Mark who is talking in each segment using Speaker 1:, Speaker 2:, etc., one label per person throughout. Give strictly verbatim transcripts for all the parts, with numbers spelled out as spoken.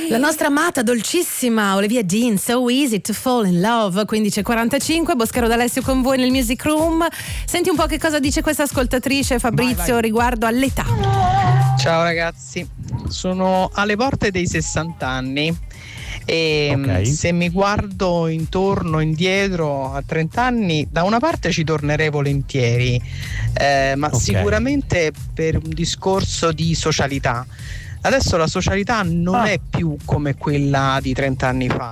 Speaker 1: La nostra amata, dolcissima Olivia Dean, So Easy to Fall in Love, quindici e quarantacinque, Boscaro D'Alessio con voi nel Music Room. Senti un po' che cosa dice questa ascoltatrice, Fabrizio, vai, vai. riguardo all'età.
Speaker 2: Ciao ragazzi, sono alle porte dei sessanta anni e okay. se mi guardo intorno, indietro a trenta anni, da una parte ci tornerei volentieri, eh, ma okay. sicuramente per un discorso di socialità. Adesso la socialità non ah. è più come quella di trenta anni fa.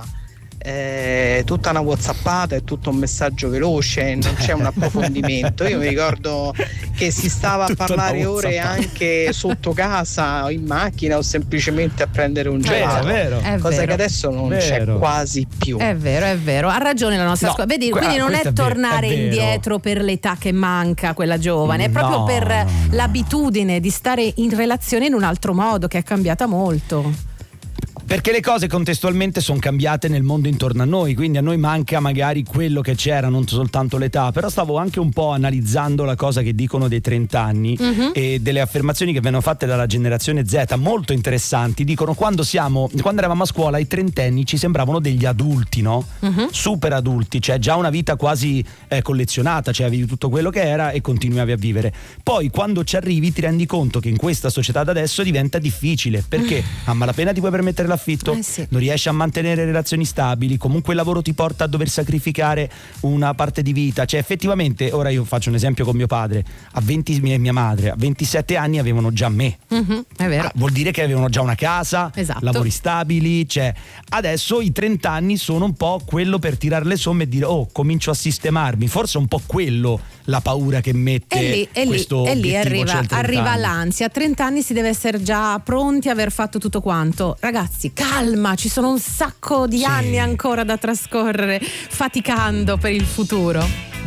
Speaker 2: È tutta una whatsappata, è tutto un messaggio veloce, non c'è un approfondimento. Io mi ricordo che si stava a parlare ore anche sotto casa o in macchina o semplicemente a prendere un gelato,
Speaker 3: è vero,
Speaker 1: è
Speaker 2: cosa
Speaker 1: vero.
Speaker 2: che adesso non vero. c'è quasi più.
Speaker 1: È vero, è vero, ha ragione la nostra no, scuola. Vedi, quindi non è tornare è indietro per l'età che manca quella giovane, è proprio no, per no, no. l'abitudine di stare in relazione in un altro modo che è cambiata molto.
Speaker 3: Perché le cose contestualmente sono cambiate nel mondo intorno a noi, quindi a noi manca magari quello che c'era, non soltanto l'età. Però stavo anche un po' analizzando la cosa che dicono dei trenta anni uh-huh. e delle affermazioni che vengono fatte dalla generazione Z, molto interessanti. Dicono quando siamo, quando eravamo a scuola i trentenni ci sembravano degli adulti, no? Uh-huh. Super adulti, cioè già una vita quasi eh, collezionata, cioè avevi tutto quello che era e continuavi a vivere. Poi quando ci arrivi ti rendi conto che in questa società da adesso diventa difficile, perché a malapena ti puoi permettere la affitto, eh sì. non riesci a mantenere relazioni stabili, comunque il lavoro ti porta a dover sacrificare una parte di vita, cioè effettivamente, ora io faccio un esempio con mio padre, a venti mia, mia madre a ventisette anni avevano già me,
Speaker 1: mm-hmm, è vero.
Speaker 3: Ah, vuol dire che avevano già una casa,
Speaker 1: esatto.
Speaker 3: lavori stabili, cioè adesso i trenta anni sono un po' quello per tirare le somme e dire oh comincio a sistemarmi, forse è un po' quello la paura che mette
Speaker 1: e lì, e
Speaker 3: questo
Speaker 1: lì, e lì arriva,
Speaker 3: cioè
Speaker 1: arriva l'ansia. A trenta anni si deve essere già pronti a aver fatto tutto quanto. Ragazzi, calma, ci sono un sacco di sì. anni ancora da trascorrere faticando per il futuro.